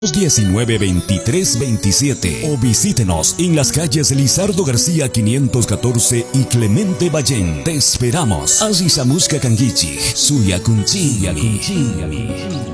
19 23 27 o visítenos en las calles Lizardo García 514 y Clemente Ballén. Te esperamos. Azizamuska Kangichi, Suya Kunchi.